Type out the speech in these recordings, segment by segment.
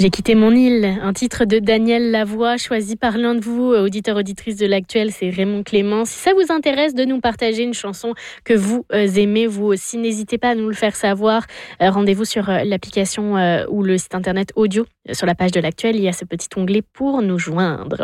J'ai quitté mon île, un titre de Daniel Lavoie, choisi par l'un de vous, auditeur, auditrice de l'Actuel, c'est Raymond Clément. Si ça vous intéresse de nous partager une chanson que vous aimez, vous aussi, n'hésitez pas à nous le faire savoir. Rendez-vous sur l'application ou le site internet audio. Sur la page de l'Actuel, il y a ce petit onglet pour nous joindre.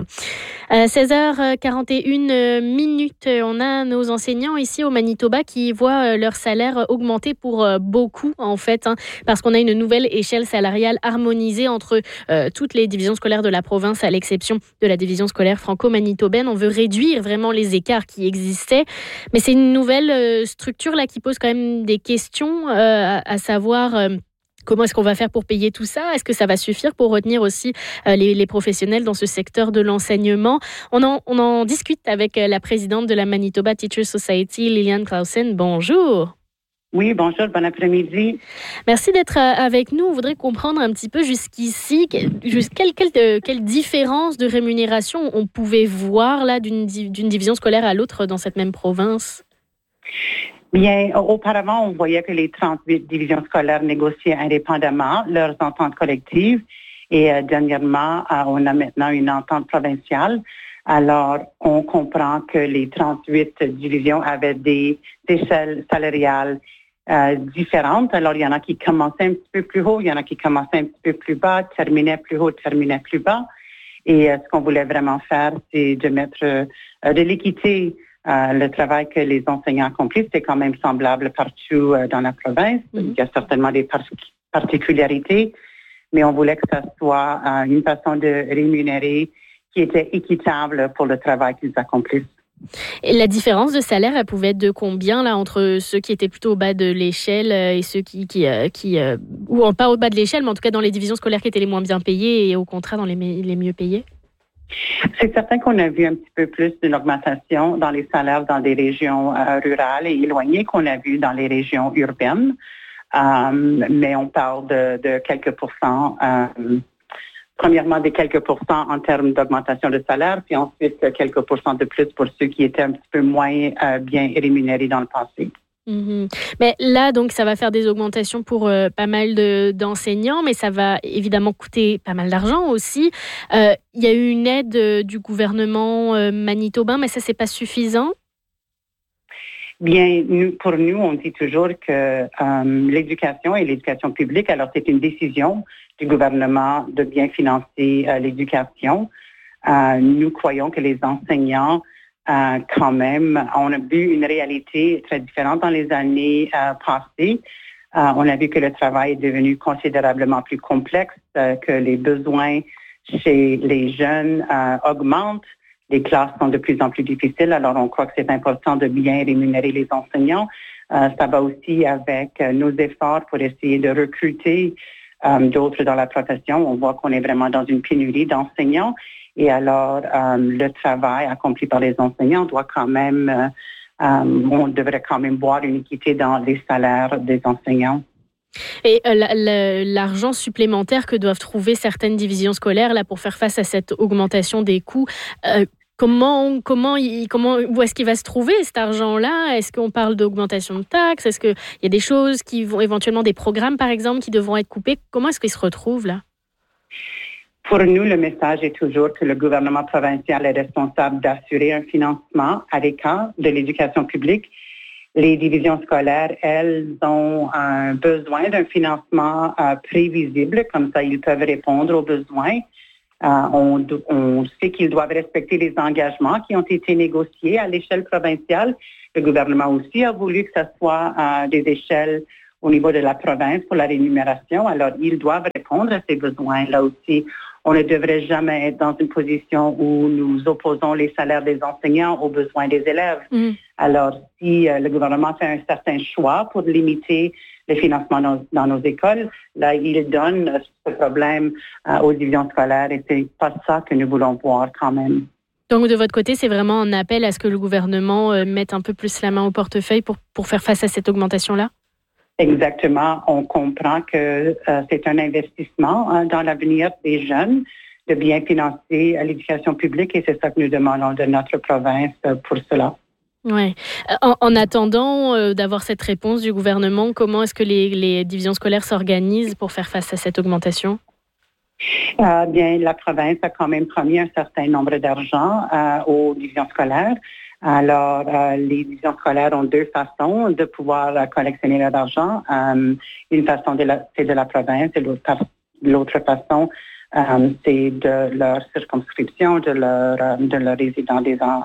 16h41 minutes, on a nos enseignants ici au Manitoba qui voient leur salaire augmenter pour beaucoup en fait, parce qu'on a une nouvelle échelle salariale harmonisée entre toutes les divisions scolaires de la province, à l'exception de la division scolaire franco-manitobaine. On veut réduire vraiment les écarts qui existaient, mais c'est une nouvelle structure là qui pose quand même des questions, à savoir comment est-ce qu'on va faire pour payer tout ça? Est-ce que ça va suffire pour retenir aussi les professionnels dans ce secteur de l'enseignement? On en discute avec la présidente de la Manitoba Teachers Society, Liliane Clausen. Bonjour. Oui, bonjour, bon après-midi. Merci d'être avec nous. On voudrait comprendre un petit peu jusqu'ici quelle différence de rémunération on pouvait voir là d'une division scolaire à l'autre dans cette même province. Bien, auparavant, on voyait que les 38 divisions scolaires négociaient indépendamment leurs ententes collectives et dernièrement, on a maintenant une entente provinciale. Alors, on comprend que les 38 divisions avaient des échelles salariales différentes. Alors, il y en a qui commençaient un petit peu plus haut, il y en a qui commençaient un petit peu plus bas, terminaient plus haut, terminaient plus bas. Et ce qu'on voulait vraiment faire, c'est de mettre de l'équité. Le travail que les enseignants accomplissent, c'est quand même semblable partout dans la province. Il y a certainement des particularités, mais on voulait que ça soit une façon de rémunérer qui était équitable pour le travail qu'ils accomplissent. Et la différence de salaire, elle pouvait être de combien là entre ceux qui étaient plutôt au bas de l'échelle et ceux ou pas au bas de l'échelle, mais en tout cas dans les divisions scolaires qui étaient les moins bien payées et au contraire dans les mieux payées? C'est certain qu'on a vu un petit peu plus d'une augmentation dans les salaires dans des régions rurales et éloignées qu'on a vu dans les régions urbaines. Mais on parle de quelques pourcents. Premièrement, des quelques pourcents en termes d'augmentation de salaire, puis ensuite quelques pourcents de plus pour ceux qui étaient un petit peu moins bien rémunérés dans le passé. Mais là, donc, ça va faire des augmentations pour pas mal d'enseignants, mais ça va évidemment coûter pas mal d'argent aussi. Il y a eu une aide du gouvernement manitobain, mais ça, c'est pas suffisant? Bien, pour nous, on dit toujours que l'éducation et l'éducation publique, alors c'est une décision du gouvernement de bien financer l'éducation. Nous croyons que les enseignants quand même, on a vu une réalité très différente dans les années passées. On a vu que le travail est devenu considérablement plus complexe, que les besoins chez les jeunes augmentent. Les classes sont de plus en plus difficiles, alors on croit que c'est important de bien rémunérer les enseignants. Ça va aussi avec nos efforts pour essayer de recruter d'autres dans la profession. On voit qu'on est vraiment dans une pénurie d'enseignants. Et alors, le travail accompli par les enseignants doit quand même, on devrait quand même voir une équité dans les salaires des enseignants. Et l'argent supplémentaire que doivent trouver certaines divisions scolaires là pour faire face à cette augmentation des coûts, où est-ce qu'il va se trouver cet argent-là? Est-ce qu'on parle d'augmentation de taxes? Est-ce qu'il y a des choses qui vont éventuellement, des programmes par exemple, qui devront être coupés? Comment est-ce qu'ils se retrouvent là? Pour nous, le message est toujours que le gouvernement provincial est responsable d'assurer un financement adéquat de l'éducation publique. Les divisions scolaires, elles, ont un besoin d'un financement prévisible, comme ça ils peuvent répondre aux besoins. On sait qu'ils doivent respecter les engagements qui ont été négociés à l'échelle provinciale. Le gouvernement aussi a voulu que ce soit des échelles au niveau de la province pour la rémunération. Alors, ils doivent répondre à ces besoins. Là aussi, on ne devrait jamais être dans une position où nous opposons les salaires des enseignants aux besoins des élèves. Alors, si le gouvernement fait un certain choix pour limiter le financement dans nos écoles, là, il donne ce problème aux divisions scolaires et c'est pas ça que nous voulons voir quand même. Donc, de votre côté, c'est vraiment un appel à ce que le gouvernement mette un peu plus la main au portefeuille pour faire face à cette augmentation-là? Exactement. On comprend que c'est un investissement dans l'avenir des jeunes de bien financer l'éducation publique et c'est ça que nous demandons de notre province pour cela. Ouais. En attendant d'avoir cette réponse du gouvernement, comment est-ce que les divisions scolaires s'organisent pour faire face à cette augmentation? Bien, la province a quand même promis un certain nombre d'argent aux divisions scolaires. Alors, les divisions scolaires ont deux façons de pouvoir collectionner leur argent. Une façon, c'est de la province, et l'autre façon, c'est de leur circonscription, de leur résident,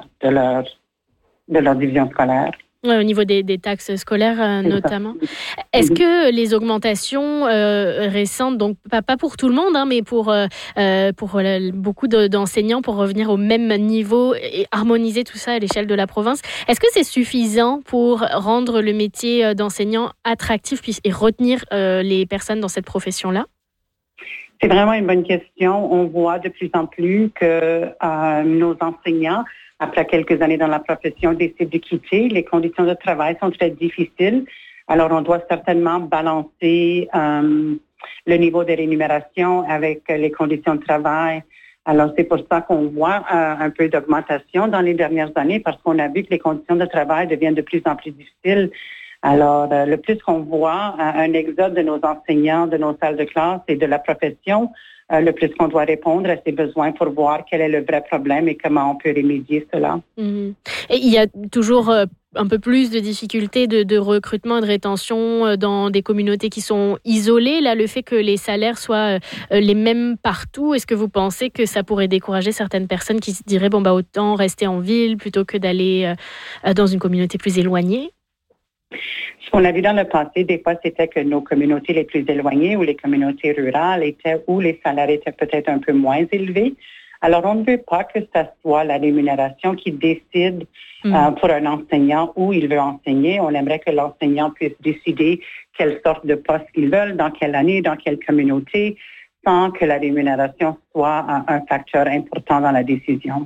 de leur division scolaire. Ouais, au niveau des taxes scolaires notamment. Est-ce que les augmentations récentes, donc pas pour tout le monde, hein, mais pour beaucoup d'enseignants, pour revenir au même niveau et harmoniser tout ça à l'échelle de la province, est-ce que c'est suffisant pour rendre le métier d'enseignant attractif et retenir les personnes dans cette profession-là? C'est vraiment une bonne question. On voit de plus en plus que nos enseignants, après quelques années dans la profession, décident de quitter. Les conditions de travail sont très difficiles. Alors, on doit certainement balancer le niveau de rémunération avec les conditions de travail. Alors, c'est pour ça qu'on voit un peu d'augmentation dans les dernières années parce qu'on a vu que les conditions de travail deviennent de plus en plus difficiles. Alors, le plus qu'on voit un exode de nos enseignants, de nos salles de classe et de la profession, le plus qu'on doit répondre à ces besoins pour voir quel est le vrai problème et comment on peut remédier cela. Et il y a toujours un peu plus de difficultés de recrutement et de rétention dans des communautés qui sont isolées. Là, le fait que les salaires soient les mêmes partout, est-ce que vous pensez que ça pourrait décourager certaines personnes qui se diraient autant rester en ville plutôt que d'aller dans une communauté plus éloignée? Ce qu'on a vu dans le passé, des fois, c'était que nos communautés les plus éloignées ou les communautés rurales où les salaires étaient peut-être un peu moins élevés. Alors, on ne veut pas que ce soit la rémunération qui décide pour un enseignant où il veut enseigner. On aimerait que l'enseignant puisse décider quelle sorte de poste il veut, dans quelle année, dans quelle communauté, sans que la rémunération soit un facteur important dans la décision.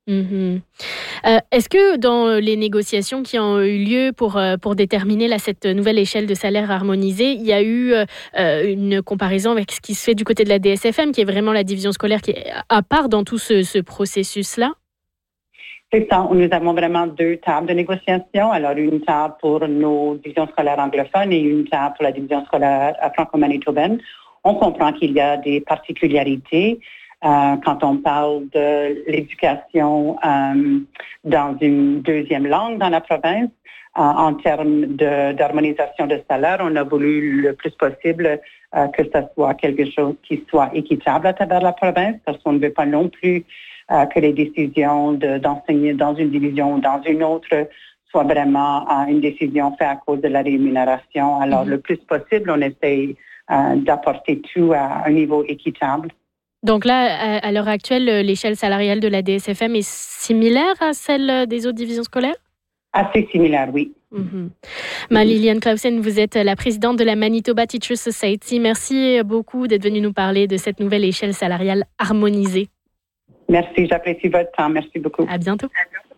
Est-ce que dans les négociations qui ont eu lieu pour déterminer cette nouvelle échelle de salaire harmonisée, il y a eu une comparaison avec ce qui se fait du côté de la DSFM, qui est vraiment la division scolaire qui est à part dans tout ce processus-là? C'est ça. Nous avons vraiment deux tables de négociation. Alors, une table pour nos divisions scolaires anglophones et une table pour la division scolaire franco-manitobaine. On comprend qu'il y a des particularités. Quand on parle de l'éducation dans une deuxième langue dans la province, en termes d'harmonisation de salaire, on a voulu le plus possible que ce soit quelque chose qui soit équitable à travers la province, parce qu'on ne veut pas non plus que les décisions d'enseigner dans une division ou dans une autre soient vraiment une décision faite à cause de la rémunération. Alors, le plus possible, on essaie d'apporter tout à un niveau équitable. Donc là, à l'heure actuelle, l'échelle salariale de la DSFM est similaire à celle des autres divisions scolaires? Assez similaire, oui. Liliane Clausen, vous êtes la présidente de la Manitoba Teachers Society. Merci beaucoup d'être venue nous parler de cette nouvelle échelle salariale harmonisée. Merci, j'apprécie votre temps. Merci beaucoup. À bientôt.